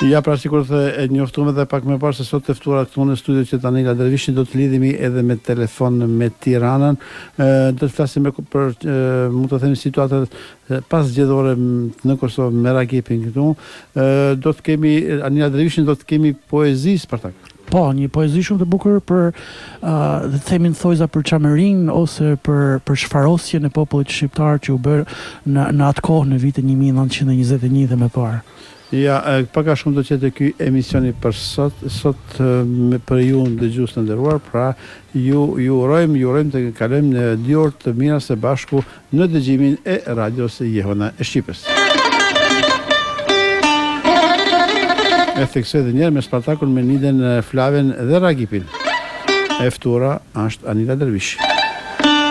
Ja, pra sikur të njoftuam edhe pak më parë se sot të ftuara këtu në studio që Anila Dervishi do të lidhemi edhe me telefon me Tiranën. Do të flasim për mund të themi situatat pas zgjedhore në Kosovë me Rakipin këtu. Do të kemi Anila Dervishin, do të kemi poezi Spartak. Po, një poezi shumë të bukur për dhe themin thojza për çamerin ose për shfarosjen e popullit shqiptar që u bë në atë kohë në vitin 1921 dhe më parë. Ja, pak a shumë do qete ky emisioni për sot për ju dëgjues të nderuar, pra ju urojmë të kalojmë në 2 orë të mira së bashku në dëgjimin e radios Jehona e Shqipës. E theksoj edhe njerë me Spartakun, me Niden, Flaven dhe Ragipin. E ftuara është Anila Dervishi.